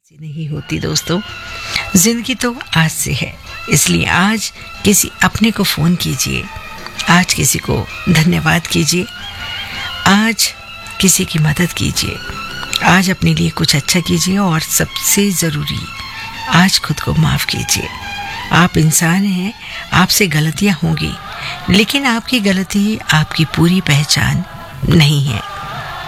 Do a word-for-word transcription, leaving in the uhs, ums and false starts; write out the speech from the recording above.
नहीं होती दोस्तों, जिंदगी तो आज से है। इसलिए आज किसी अपने को फोन कीजिए, आज किसी को धन्यवाद कीजिए, आज किसी की मदद कीजिए, आज अपने लिए कुछ अच्छा कीजिए और सबसे जरूरी आज खुद को माफ कीजिए। आप इंसान हैं, आपसे गलतियां होंगी, लेकिन आपकी गलती आपकी पूरी पहचान नहीं है।